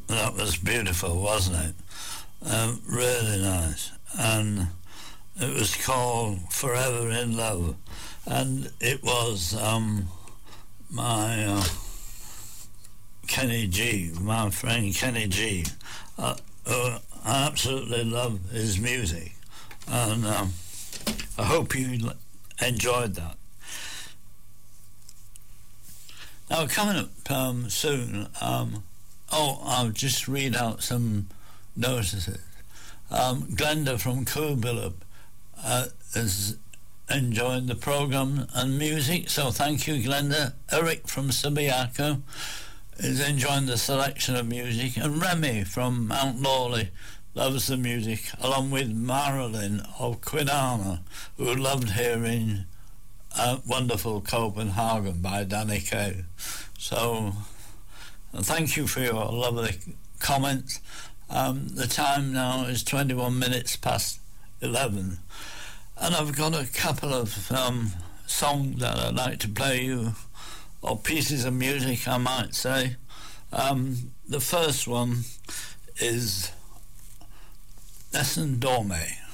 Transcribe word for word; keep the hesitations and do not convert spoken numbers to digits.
that was beautiful, wasn't it? Um, really nice. And it was called Forever in Love. And it was um, my uh, Kenny G, my friend Kenny G. Uh, uh, I absolutely love his music. And um, I hope you enjoyed that. Now, coming up um, soon, um, oh, I'll just read out some notices. Um, Glenda from Kubilub uh, is enjoying the programme and music, so thank you, Glenda. Eric from Subiaco is enjoying the selection of music, and Remy from Mount Lawley loves the music, along with Marilyn of Quinana, who loved hearing uh, Wonderful Copenhagen by Danny Kaye. So, thank you for your lovely comments. Um, the time now is twenty-one minutes past eleven, and I've got a couple of um, songs that I'd like to play you, or pieces of music, I might say. Um, the first one is Nessun Dorme.